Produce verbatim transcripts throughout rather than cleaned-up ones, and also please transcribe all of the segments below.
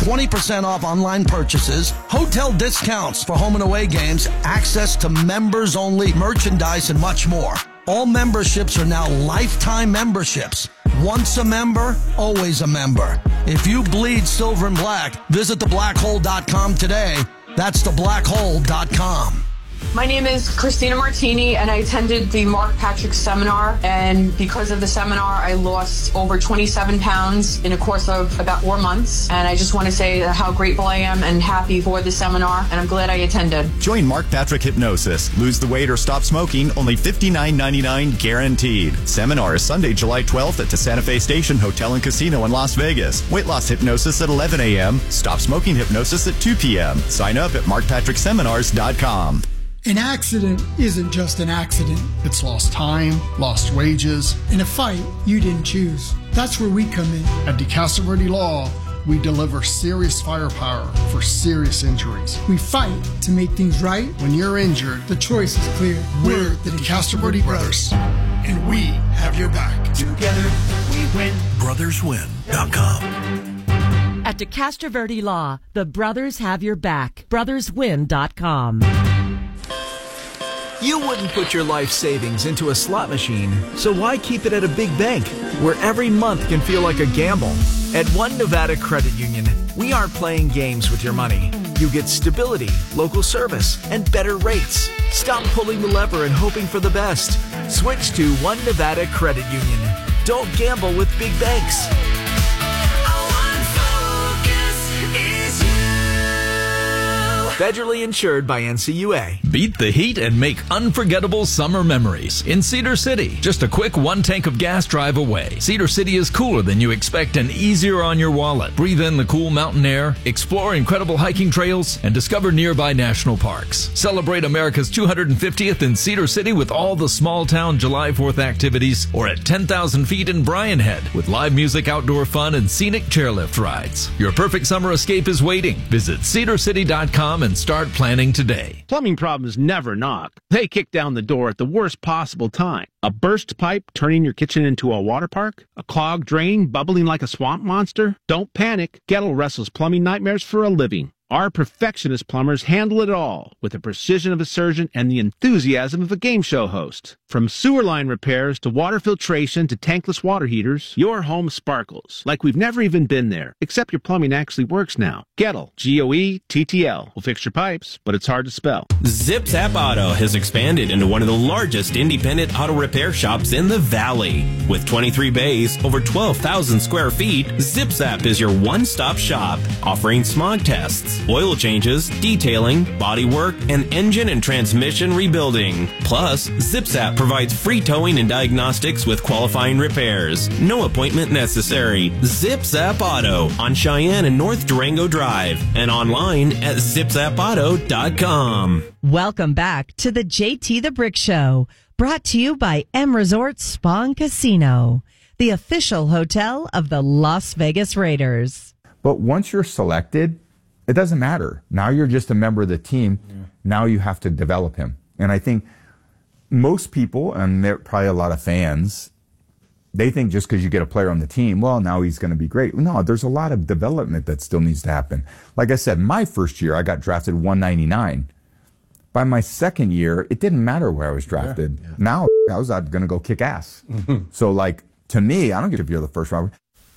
twenty percent off online purchases, hotel discounts for home and away games, access to members-only merchandise, and much more. All memberships are now lifetime memberships. Once a member, always a member. If you bleed silver and black, visit the black hole dot com today. That's the black hole dot com. My name is Christina Martini, and I attended the Mark Patrick seminar, and because of the seminar, I lost over twenty-seven pounds in a course of about four months, and I just want to say how grateful I am and happy for the seminar, and I'm glad I attended. Join Mark Patrick Hypnosis. Lose the weight or stop smoking, only fifty-nine ninety-nine guaranteed. Seminar is Sunday, July twelfth at the Santa Fe Station Hotel and Casino in Las Vegas. Weight loss hypnosis at eleven a.m., stop smoking hypnosis at two p.m. Sign up at mark patrick seminars dot com. An accident isn't just an accident. It's lost time, lost wages, and a fight you didn't choose. That's where we come in. At DeCastroverde Law, we deliver serious firepower for serious injuries. We fight to make things right. When you're injured, the choice is clear. We're the DeCastroverde Brothers, and we have your back. Together, we win. brothers win dot com. At DeCastroverde Law, the brothers have your back. brothers win dot com. You wouldn't put your life savings into a slot machine, so why keep it at a big bank where every month can feel like a gamble? At One Nevada Credit Union, we aren't playing games with your money. You get stability, local service, and better rates. Stop pulling the lever and hoping for the best. Switch to One Nevada Credit Union. Don't gamble with big banks. Federally insured by N C U A. Beat the heat and make unforgettable summer memories in Cedar City. Just a quick one tank of gas drive away. Cedar City is cooler than you expect and easier on your wallet. Breathe in the cool mountain air, explore incredible hiking trails, and discover nearby national parks. Celebrate America's two hundred fiftieth in Cedar City with all the small town July fourth activities, or at ten thousand feet in Bryan Head with live music, outdoor fun, and scenic chairlift rides. Your perfect summer escape is waiting. Visit cedar city dot com and start planning today. Plumbing problems never knock. They kick down the door at the worst possible time. A burst pipe turning your kitchen into a water park? A clogged drain bubbling like a swamp monster? Don't panic. Gettle wrestles plumbing nightmares for a living. Our perfectionist plumbers handle it all with the precision of a surgeon and the enthusiasm of a game show host. From sewer line repairs to water filtration to tankless water heaters, your home sparkles like we've never even been there, except your plumbing actually works now. Gettle, G O E T T L, will fix your pipes, but it's hard to spell. Zip Zap Auto has expanded into one of the largest independent auto repair shops in the Valley. With twenty-three bays, over twelve thousand square feet, Zip Zap is your one-stop shop, offering smog tests, oil changes, detailing, body work, and engine and transmission rebuilding. Plus, Zip Zap provides free towing and diagnostics with qualifying repairs. No appointment necessary. Zip Zap Auto on Cheyenne and North Durango Drive and online at zip zap auto dot com. Welcome back to the J T the Brick Show, brought to you by M Resort Spa and Casino, the official hotel of the Las Vegas Raiders. But once you're selected, it doesn't matter. Now you're just a member of the team. Yeah. Now you have to develop him. And I think most people, and there are probably a lot of fans, they think just because you get a player on the team, well, now he's going to be great. No, there's a lot of development that still needs to happen. Like I said, my first year, I got drafted one ninety-nine. By my second year, it didn't matter where I was drafted. Yeah, yeah. Now I was going to go kick ass. Mm-hmm. So, like, to me, I don't give if you're the first round.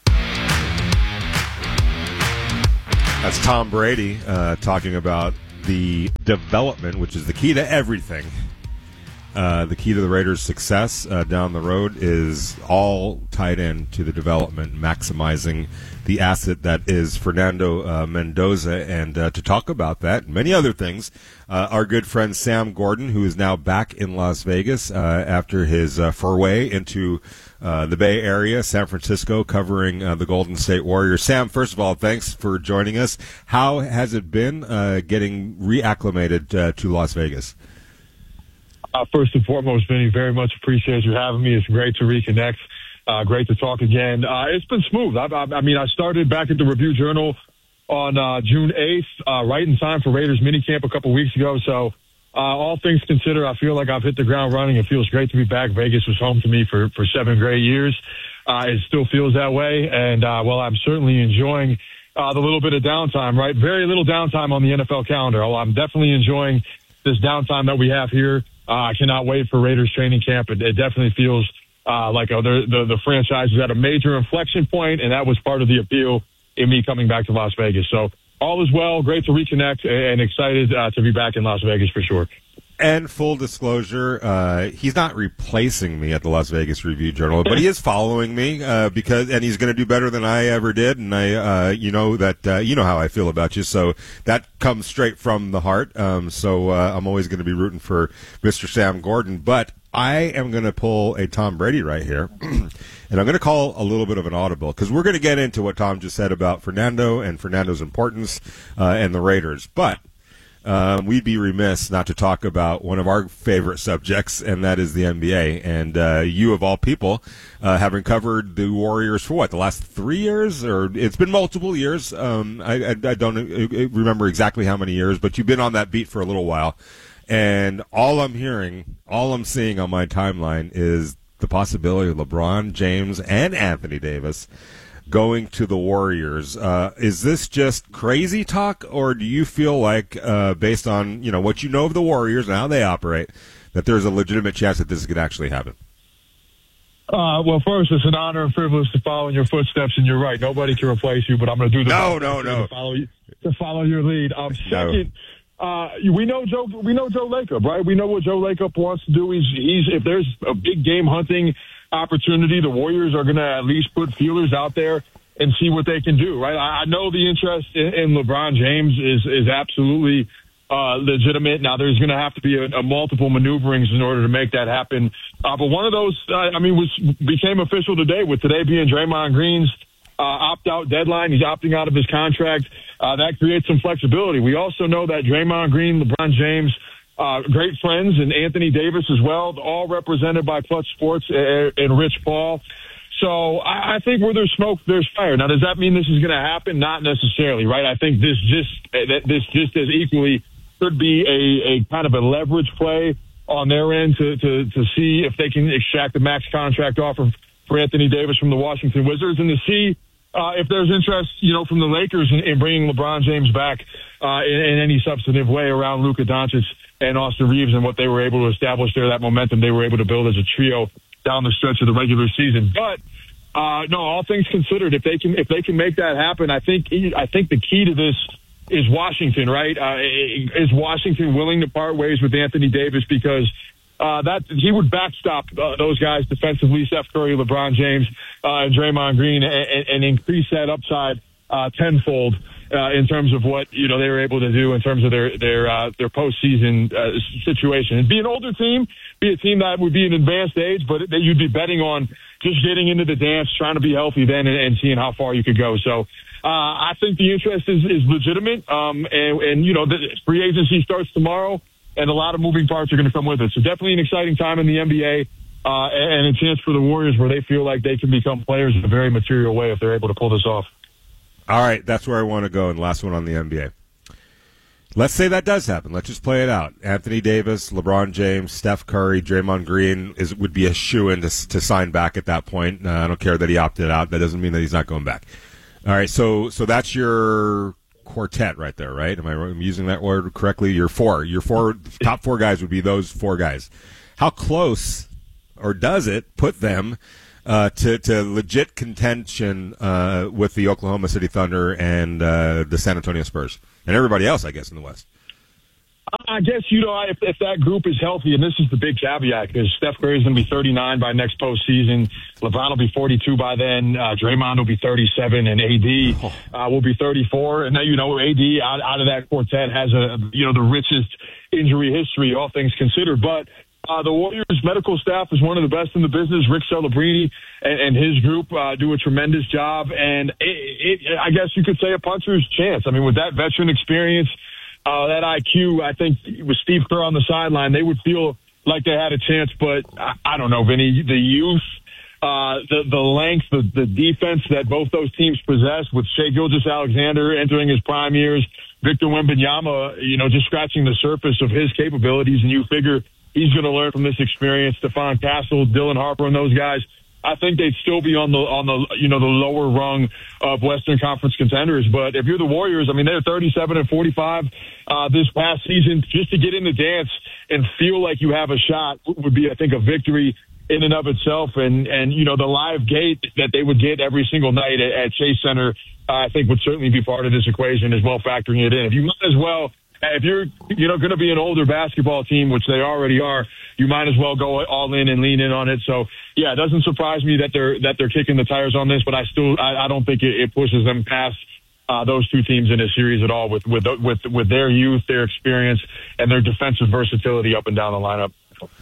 That's Tom Brady uh, talking about the development, which is the key to everything. Uh, the key to the Raiders' success uh, down the road is all tied in to the development, maximizing the asset that is Fernando uh, Mendoza. And uh, to talk about that and many other things, uh, our good friend Sam Gordon, who is now back in Las Vegas uh, after his uh, foray into uh, the Bay Area, San Francisco, covering uh, the Golden State Warriors. Sam, first of all, thanks for joining us. How has it been uh, getting reacclimated uh, to Las Vegas? Uh, first and foremost, Vinny, very much appreciate you having me. It's great to reconnect. Uh, great to talk again. Uh, it's been smooth. I, I, I mean, I started back at the Review Journal on uh, June eighth, uh, right in time for Raiders minicamp a couple weeks ago. So uh, all things considered, I feel like I've hit the ground running. It feels great to be back. Vegas was home to me for, for seven great years. Uh, it still feels that way. And, uh, well, I'm certainly enjoying uh, the little bit of downtime, right? Very little downtime on the N F L calendar. Oh, I'm definitely enjoying this downtime that we have here. Uh, I cannot wait for Raiders training camp. It, it definitely feels uh, like uh, the, the, the franchise is at a major inflection point, and that was part of the appeal in me coming back to Las Vegas. So all is well. Great to reconnect and excited uh, to be back in Las Vegas for sure. And full disclosure, uh, he's not replacing me at the Las Vegas Review-Journal, but he is following me uh, because, and he's going to do better than I ever did. And I, uh, you know that, uh, you know how I feel about you, so that comes straight from the heart. Um, so uh, I'm always going to be rooting for Mister Sam Gordon. But I am going to pull a Tom Brady right here, and I'm going to call a little bit of an audible because we're going to get into what Tom just said about Fernando and Fernando's importance uh, and the Raiders, but. Um, we'd be remiss not to talk about one of our favorite subjects, and that is the N B A. And uh, you, of all people, uh, having covered the Warriors for what, the last three years? Or it's been multiple years. Um, I, I, I don't remember exactly how many years, but you've been on that beat for a little while. And all I'm hearing, all I'm seeing on my timeline is the possibility of LeBron James and Anthony Davis going to the Warriors. Uh, is this just crazy talk, or do you feel like, uh, based on you know what you know of the Warriors and how they operate, that there's a legitimate chance that this could actually happen? Uh, well, first, it's an honor and privilege to follow in your footsteps, and you're right. Nobody can replace you, but I'm going to do the no, no, no to follow you, to follow your lead. Um, second, no. uh, we know Joe. We know Joe Lacob, right? We know what Joe Lacob wants to do. He's he's if there's a big game hunting opportunity, the Warriors are going to at least put feelers out there and see what they can do, right? I, I know the interest in, in LeBron James is is absolutely uh, legitimate. Now, there's going to have to be a, a multiple maneuverings in order to make that happen. Uh, but one of those, uh, I mean, was became official today, with today being Draymond Green's uh, opt-out deadline. He's opting out of his contract. Uh, that creates some flexibility. We also know that Draymond Green, LeBron James, Uh, great friends, and Anthony Davis as well, all represented by Clutch Sports and, and Rich Paul. So I, I think where there's smoke, there's fire. Now, does that mean this is going to happen? Not necessarily, right? I think this just this just as equally could be a, a kind of a leverage play on their end to, to, to see if they can extract the max contract offer for Anthony Davis from the Washington Wizards, and to see uh, if there's interest, you know, from the Lakers in, in bringing LeBron James back uh, in, in any substantive way around Luka Doncic and Austin Reeves and what they were able to establish there, that momentum they were able to build as a trio down the stretch of the regular season. But uh, no, all things considered, if they can if they can make that happen, I think I think the key to this is Washington, right? Uh, is Washington willing to part ways with Anthony Davis, because uh, that he would backstop uh, those guys defensively, Steph Curry, LeBron James, uh, and Draymond Green, and, and increase that upside uh, tenfold. Uh, in terms of what you know they were able to do in terms of their their uh, their postseason uh, situation, and be an older team, be a team that would be an advanced age, but that you'd be betting on just getting into the dance, trying to be healthy then, and, and seeing how far you could go. So uh, I think the interest is, is legitimate, um, and, and you know the free agency starts tomorrow, and a lot of moving parts are going to come with it. So definitely an exciting time in the N B A, uh, and a chance for the Warriors where they feel like they can become players in a very material way if they're able to pull this off. All right, that's where I want to go, and last one on the N B A. Let's say that does happen. Let's just play it out. Anthony Davis, LeBron James, Steph Curry, Draymond Green is would be a shoo-in to, to sign back at that point. Uh, I don't care that he opted out. That doesn't mean that he's not going back. All right, so so that's your quartet right there, right? Am I am using that word correctly? Your four. Your four top four guys would be those four guys. How close, or does it put them Uh, to, to legit contention uh, with the Oklahoma City Thunder and uh, the San Antonio Spurs and everybody else, I guess, in the West? I guess, you know, if, if that group is healthy, and this is the big caveat, because Steph Curry is going to be thirty-nine by next postseason. LeBron will be forty-two by then. Uh, Draymond will be thirty-seven, and A D uh, will be thirty-four. And, you know, A D out, out of that quartet has, a you know, the richest injury history, all things considered. But Uh, the Warriors medical staff is one of the best in the business. Rick Celebrini and, and his group uh, do a tremendous job. And it, it, I guess you could say a puncher's chance. I mean, with that veteran experience, uh, that I Q, I think with Steve Kerr on the sideline, they would feel like they had a chance. But I, I don't know, Vinny, the youth, uh, the, the length, the, the defense that both those teams possess, with Shai Gilgeous-Alexander entering his prime years, Victor Wembanyama, you know, just scratching the surface of his capabilities, and you figure he's going to learn from this experience. Stephon Castle, Dylan Harper, and those guys I think they'd still be on the on the you know the lower rung of Western Conference contenders. But if you're the Warriors, I mean, they're thirty-seven and forty-five uh, this past season. Just to get in the dance and feel like you have a shot would be, I think, a victory in and of itself. And and you know the live gate that they would get every single night at, at Chase Center, uh, I think would certainly be part of this equation as well, factoring it in. If you might as well. If you're, you know, going to be an older basketball team, which they already are, you might as well go all in and lean in on it. So, yeah, it doesn't surprise me that they're that they're kicking the tires on this, but I still I, I don't think it, it pushes them past uh, those two teams in a series at all. With with with with their youth, their experience, and their defensive versatility up and down the lineup.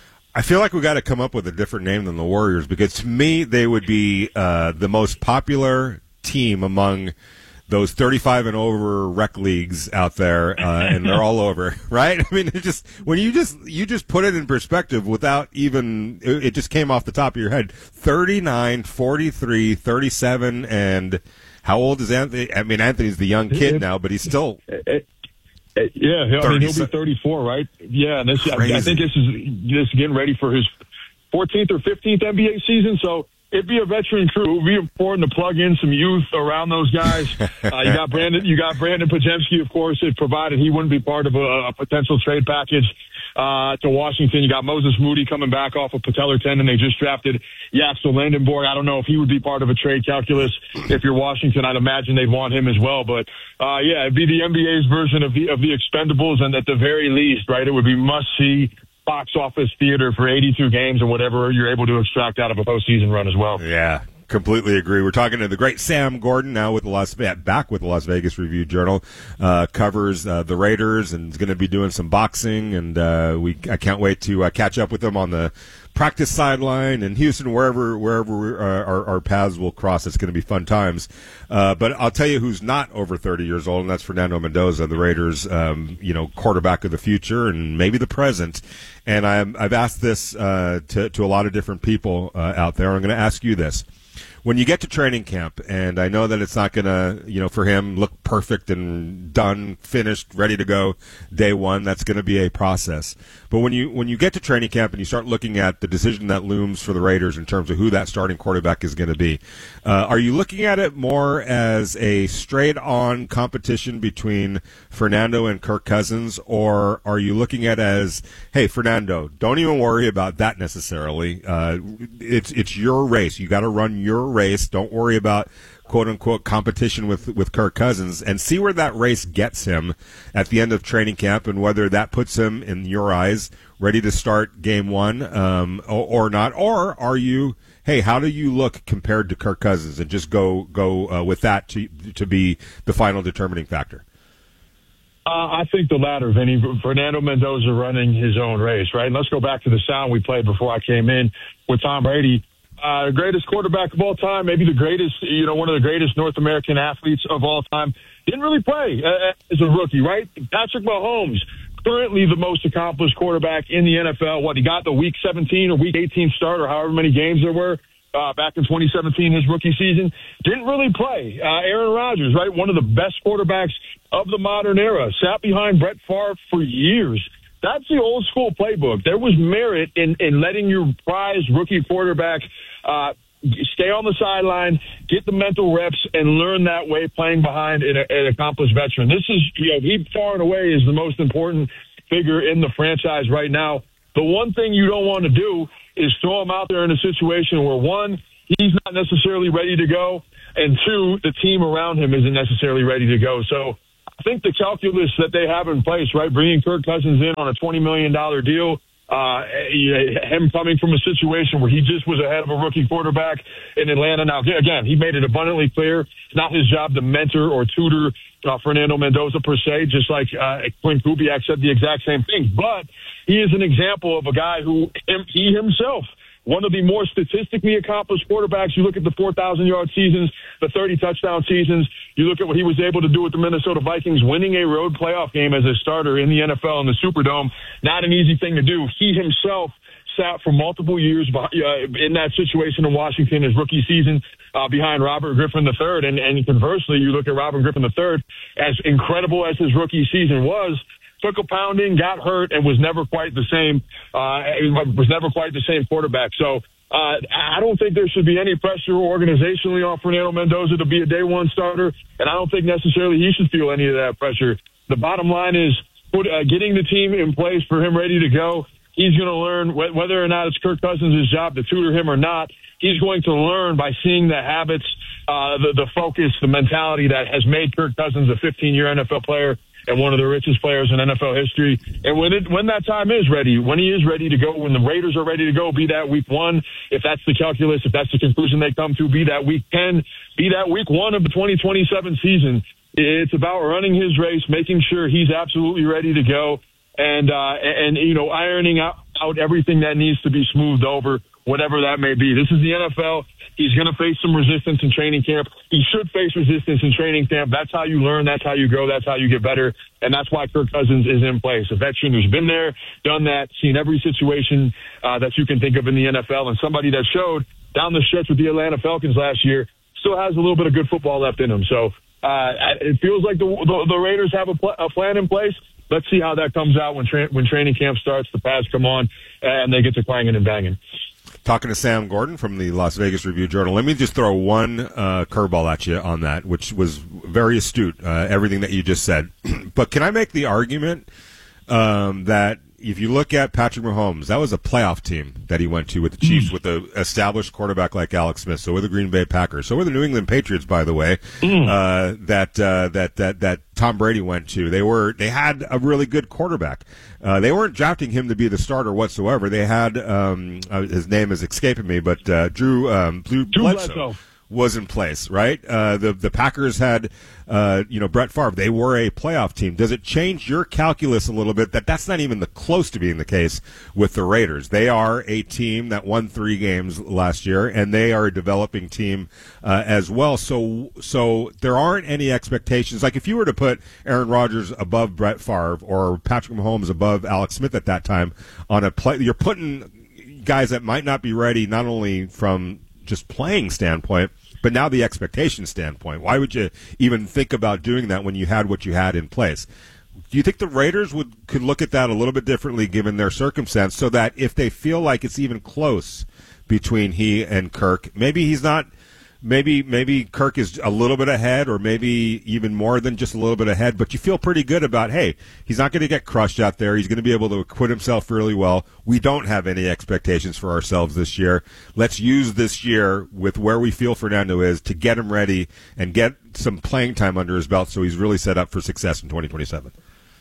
I feel like we got to come up with a different name than the Warriors, because to me they would be uh, the most popular team among those thirty-five and over rec leagues out there, uh, and they're all over, right? I mean, it just when you just you just put it in perspective without even it, it just came off the top of your head. thirty-nine, forty-three, thirty-seven, and how old is Anthony? I mean, Anthony's the young kid now, but he's still. It, it, yeah, I mean, he'll be thirty-four, right? Yeah, and this I, I think this is this is getting ready for his fourteenth or fifteenth N B A season, so. It'd be a veteran crew. It would be important to plug in some youth around those guys. Uh, you got Brandon, you got Brandon Podziemski, of course, if provided he wouldn't be part of a, a potential trade package uh, to Washington. You got Moses Moody coming back off of patellar tendon. They just drafted Yaxel Landenborg. I don't know if he would be part of a trade calculus. If you're Washington, I'd imagine they'd want him as well. But uh, yeah, it'd be the N B A's version of the of the Expendables, and at the very least, right, it would be must see. Box office theater for eighty-two games or whatever you're able to extract out of a postseason run as well. Yeah, completely agree. We're talking to the great Sam Gordon now with the Las back with the Las Vegas Review Journal, uh, covers uh, the Raiders and is going to be doing some boxing, and uh, we I can't wait to uh, catch up with him on the practice sideline in Houston, wherever wherever uh, our, our paths will cross. It's going to be fun times. Uh, but I'll tell you who's not over thirty years old, and that's Fernando Mendoza, the Raiders, um, you know, quarterback of the future and maybe the present. And I'm, I've asked this uh, to, to a lot of different people uh, out there. I'm going to ask you this. When you get to training camp, and I know that it's not going to, you know, for him, look perfect and done, finished, ready to go day one. That's going to be a process. But when you when you get to training camp and you start looking at the decision that looms for the Raiders in terms of who that starting quarterback is going to be, uh, are you looking at it more as a straight-on competition between Fernando and Kirk Cousins, or are you looking at it as, hey, Fernando, don't even worry about that necessarily. Uh, it's it's your race. You got to run your race. Don't worry about quote-unquote competition with, with Kirk Cousins, and see where that race gets him at the end of training camp, and whether that puts him, in your eyes, ready to start game one um, or, or not. Or are you, hey, how do you look compared to Kirk Cousins, and just go go uh, with that to to be the final determining factor? Uh, I think the latter, Vinny. Fernando Mendoza running his own race, right? And let's go back to the sound we played before I came in with Tom Brady. Uh, the greatest quarterback of all time, maybe the greatest, you know, one of the greatest North American athletes of all time. Didn't really play uh, as a rookie, right? Patrick Mahomes, currently the most accomplished quarterback in the N F L. What, he got the week seventeen or week eighteen start, or however many games there were uh, back in twenty seventeen, his rookie season. Didn't really play. Uh, Aaron Rodgers, right? One of the best quarterbacks of the modern era. Sat behind Brett Favre for years. That's the old school playbook. There was merit in, in letting your prize rookie quarterback uh, stay on the sideline, get the mental reps, and learn that way playing behind an, an accomplished veteran. This is, you know, he far and away is the most important figure in the franchise right now. The one thing you don't want to do is throw him out there in a situation where, one, he's not necessarily ready to go, and two, the team around him isn't necessarily ready to go. So I think the calculus that they have in place, right, bringing Kirk Cousins in on a twenty million dollars deal, uh, him coming from a situation where he just was ahead of a rookie quarterback in Atlanta. Now, again, he made it abundantly clear it's not his job to mentor or tutor uh, Fernando Mendoza per se, just like uh, Clint Kubiak said the exact same thing. But he is an example of a guy who he himself, one of the more statistically accomplished quarterbacks. You look at the four thousand yard seasons, the thirty touchdown seasons. You look at what he was able to do with the Minnesota Vikings, winning a road playoff game as a starter in the N F L in the Superdome. Not an easy thing to do. He himself sat for multiple years uh, in that situation in Washington, his rookie season, uh, behind Robert Griffin the third. And, and conversely, you look at Robert Griffin the third, as incredible as his rookie season was, took a pounding, got hurt, and was never quite the same. Uh, was never quite the same quarterback. So Uh, I don't think there should be any pressure organizationally on Fernando Mendoza to be a day one starter, and I don't think necessarily he should feel any of that pressure. The bottom line is put, uh, getting the team in place for him ready to go. He's going to learn wh- whether or not it's Kirk Cousins' job to tutor him or not. He's going to learn by seeing the habits, uh, the, the focus, the mentality that has made Kirk Cousins a fifteen-year N F L player and one of the richest players in N F L history. And when it, when that time is ready, when he is ready to go, when the Raiders are ready to go, be that week one, if that's the calculus, if that's the conclusion they come to, be that week ten, be that week one of the twenty twenty-seven season. It's about running his race, making sure he's absolutely ready to go, and, uh, and, you know, ironing out, out everything that needs to be smoothed over, whatever that may be. This is the N F L. He's going to face some resistance in training camp. He should face resistance in training camp. That's how you learn. That's how you grow. That's how you get better. And that's why Kirk Cousins is in place. A veteran who's been there, done that, seen every situation uh, that you can think of in the N F L, and somebody that showed down the stretch with the Atlanta Falcons last year still has a little bit of good football left in him. So uh, it feels like the, the, the Raiders have a, pl- a plan in place. Let's see how that comes out when tra- when training camp starts, the pads come on, and they get to clanging and banging. Talking to Sam Gordon from the Las Vegas Review-Journal. Let me just throw one uh, curveball at you on that, which was very astute, uh, everything that you just said. But can I make the argument um, that if you look at Patrick Mahomes, that was a playoff team that he went to with the Chiefs, mm. with an established quarterback like Alex Smith. So were the Green Bay Packers. So were the New England Patriots, by the way, mm. uh, that uh, that that that Tom Brady went to. They were they had a really good quarterback. Uh, they weren't drafting him to be the starter whatsoever. They had um, uh, his name is escaping me, but uh, Drew um, Drew, Drew Bledsoe. Bledsoe. was in place, right? Uh, the the Packers had, uh, you know, Brett Favre. They were a playoff team. Does it change your calculus a little bit that that's not even the close to being the case with the Raiders? They are a team that won three games last year, and they are a developing team uh, as well. So so there aren't any expectations. Like if you were to put Aaron Rodgers above Brett Favre or Patrick Mahomes above Alex Smith at that time on a play, you're putting guys that might not be ready, not only from just playing standpoint, but now the expectation standpoint. Why would you even think about doing that when you had what you had in place? Do you think the Raiders would could look at that a little bit differently given their circumstance, so that if they feel like it's even close between he and Kirk, maybe he's not, maybe maybe Kirk is a little bit ahead, or maybe even more than just a little bit ahead, but you feel pretty good about, hey, he's not going to get crushed out there. He's going to be able to acquit himself really well. We don't have any expectations for ourselves this year. Let's use this year with where we feel Fernando is to get him ready and get some playing time under his belt so he's really set up for success in twenty twenty-seven.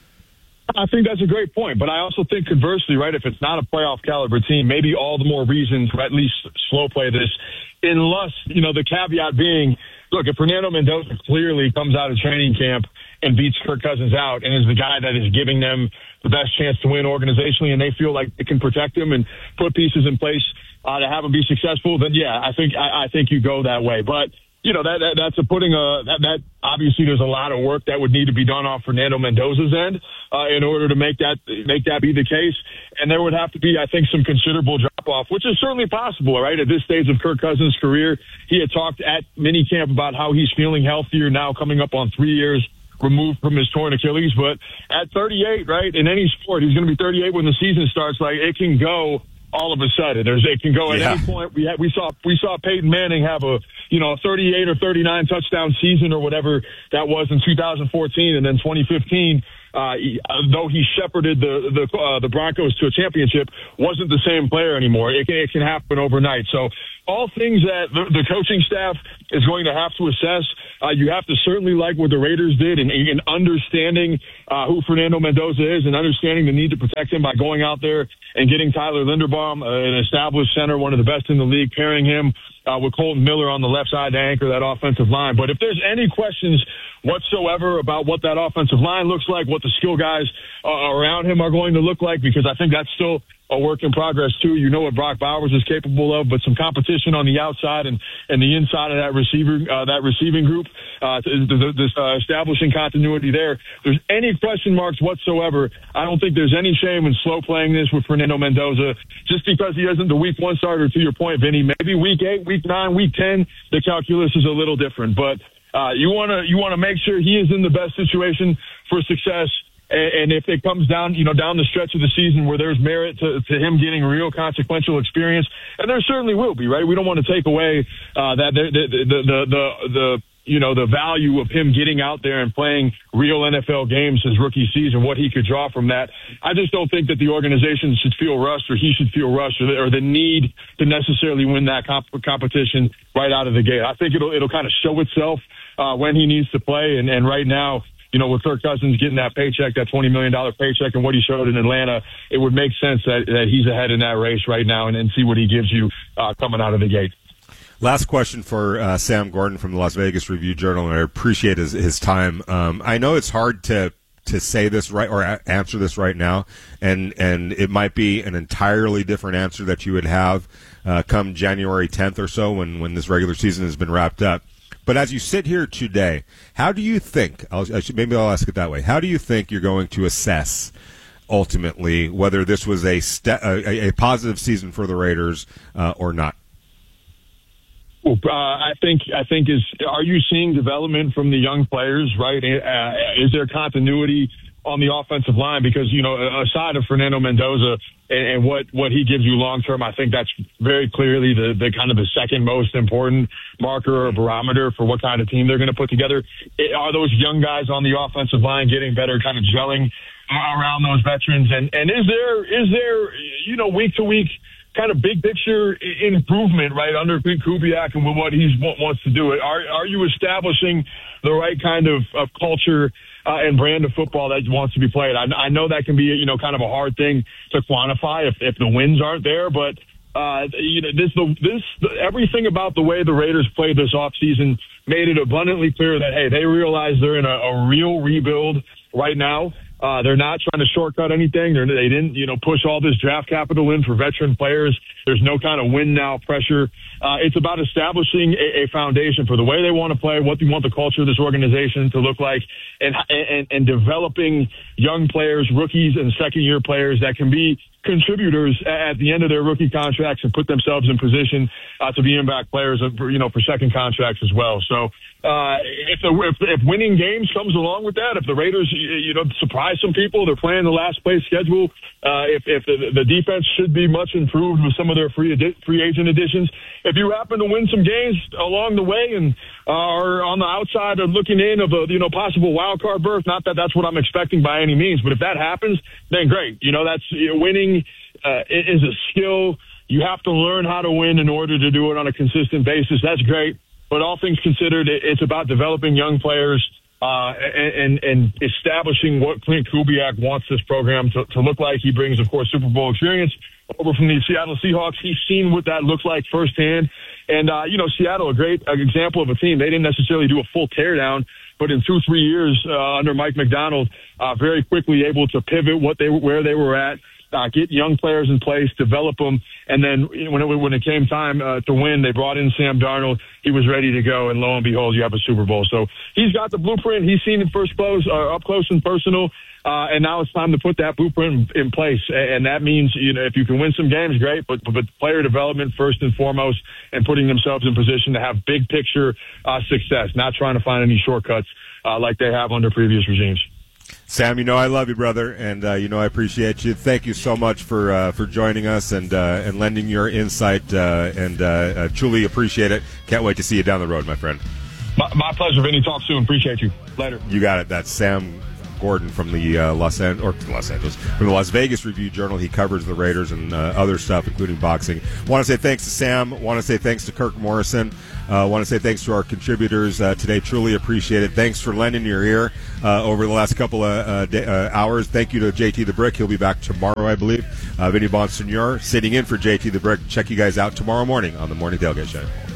I think that's a great point, but I also think conversely, right, if it's not a playoff caliber team, maybe all the more reason to at least slow play this, unless, you know, the caveat being, look, if Fernando Mendoza clearly comes out of training camp and beats Kirk Cousins out and is the guy that is giving them the best chance to win organizationally, and they feel like they can protect him and put pieces in place uh, to have him be successful, then yeah, I think I, I think you go that way. But you know, that, that that's a putting a that, that obviously there's a lot of work that would need to be done off Fernando Mendoza's end uh, in order to make that make that be the case. And there would have to be, I think, some considerable drop off, which is certainly possible, right? At this stage of Kirk Cousins' career, he had talked at minicamp about how he's feeling healthier now, coming up on three years removed from his torn Achilles. But at thirty-eight, right, in any sport, he's going to be thirty-eight when the season starts. Like, it can go all of a sudden. There's it can go at yeah. any point. We had, we saw we saw Peyton Manning have a you know a thirty-eight or thirty-nine touchdown season or whatever that was in two thousand fourteen, and then twenty fifteen. Uh, he, uh, though he shepherded the the uh, the Broncos to a championship, wasn't the same player anymore. It can, it can happen overnight. So all things that the, the coaching staff is going to have to assess. Uh, you have to certainly like what the Raiders did in, in understanding uh, who Fernando Mendoza is and understanding the need to protect him by going out there and getting Tyler Linderbaum, uh, an established center, one of the best in the league, pairing him uh, with Colton Miller on the left side to anchor that offensive line. But if there's any questions whatsoever about what that offensive line looks like, what the skill guys uh, around him are going to look like, because I think that's still a work in progress too. You know what Brock Bowers is capable of, but some competition on the outside and, and the inside of that receiver, uh, that receiving group, uh, this uh, establishing continuity there. If there's any question marks whatsoever, I don't think there's any shame in slow playing this with Fernando Mendoza, just because he isn't the week one starter, to your point, Vinny. Maybe week eight, week nine, week ten, the calculus is a little different, but Uh, you want to you want to make sure he is in the best situation for success And if it comes down, you know, down the stretch of the season where there's merit to, to him getting real consequential experience, and there certainly will be, right? We don't want to take away uh, that the the, the the the the you know the value of him getting out there and playing real N F L games his rookie season, what he could draw from that. I just don't think that the organization should feel rushed, or he should feel rushed, or the, or the need to necessarily win that comp- competition right out of the gate. I think it'll it'll kind of show itself uh, when he needs to play, and and right now, you know, with Kirk Cousins getting that paycheck, that twenty million dollars paycheck, and what he showed in Atlanta, it would make sense that, that he's ahead in that race right now, and, and see what he gives you uh, coming out of the gate. Last question for uh, Sam Gordon from the Las Vegas Review-Journal, and I appreciate his, his time. Um, I know it's hard to to say this right or a- answer this right now, and, and it might be an entirely different answer that you would have uh, come January tenth or so when, when this regular season has been wrapped up. But as you sit here today, how do you think, I'll, I should, maybe I'll ask it that way, how do you think you're going to assess ultimately whether this was a, st- a, a positive season for the Raiders uh, or not? Uh, I think I think is are you seeing development from the young players, right? Uh, is there continuity on the offensive line? Because, you know, aside of Fernando Mendoza and, and what, what he gives you long term, I think that's very clearly the, the kind of the second most important marker or barometer for what kind of team they're going to put together. It, are those young guys on the offensive line getting better, kind of gelling around those veterans? And, and is there is there, you know, week to week kind of big picture improvement, right, under Klint Kubiak and what he wants to do? Are are you establishing the right kind of, of culture uh, and brand of football that wants to be played? I, I know that can be, you know, kind of a hard thing to quantify if, if the wins aren't there, but uh, you know, this the this the, everything about the way the Raiders played this offseason made it abundantly clear that, hey, they realize they're in a, a real rebuild right now. Uh, they're not trying to shortcut anything. They're, they didn't, you know, push all this draft capital in for veteran players. There's no kind of win now pressure. Uh, it's about establishing a, a foundation for the way they want to play, what they want the culture of this organization to look like, and and, and developing young players, rookies and second year players that can be contributors at the end of their rookie contracts and put themselves in position uh, to be impact players, for, you know, for second contracts as well. So uh, if, the, if if winning games comes along with that, if the Raiders, you know, surprise some people, they're playing the last place schedule. Uh, if if the, the defense should be much improved with some of their free adi- free agent additions. If you happen to win some games along the way and uh, are on the outside of looking in of a, you know, possible wild card berth, not that that's what I'm expecting by any means, but if that happens, then great. You know, that's you know, winning uh, is a skill. You have to learn how to win in order to do it on a consistent basis. That's great. But all things considered, it's about developing young players uh, and, and establishing what Klint Kubiak wants this program to, to look like. He brings, of course, Super Bowl experience over from the Seattle Seahawks. He's seen what that looks like firsthand. And, uh, you know, Seattle, a great example of a team. They didn't necessarily do a full teardown, but in two, three years uh, under Mike McDonald, uh, very quickly able to pivot what they where they were at. Uh, get young players in place, develop them, and then when it, when it came time uh, to win, they brought in Sam Darnold. He was ready to go, and lo and behold, you have a Super Bowl. So he's got the blueprint. He's seen it first close, uh, up close and personal, uh, and now it's time to put that blueprint in, in place. And that means, you know, if you can win some games, great, but, but player development first and foremost, and putting themselves in position to have big picture uh, success, not trying to find any shortcuts uh, like they have under previous regimes. Sam, you know I love you, brother, and uh, you know I appreciate you. Thank you so much for uh, for joining us and uh, and lending your insight, uh, and uh, uh, truly appreciate it. Can't wait to see you down the road, my friend. My, my pleasure, Vinny. Talk soon. Appreciate you. Later. You got it. That's Sam Gordon from the uh, Los An- or Los Angeles from the Las Vegas Review-Journal. He covers the Raiders and uh, other stuff, including boxing. Want to say thanks to Sam. Want to say thanks to Kirk Morrison. I uh, want to say thanks to our contributors uh, today. Truly appreciate it. Thanks for lending your ear uh, over the last couple of uh, day, uh, hours. Thank you to J T the Brick. He'll be back tomorrow, I believe. Uh, Vinny Bonsignor sitting in for J T the Brick. Check you guys out tomorrow morning on the Morning Tailgate Show.